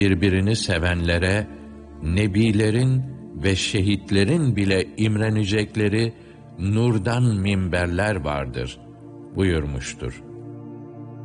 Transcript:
Birbirini sevenlere, nebilerin ve şehitlerin bile imrenecekleri nurdan minberler vardır buyurmuştur.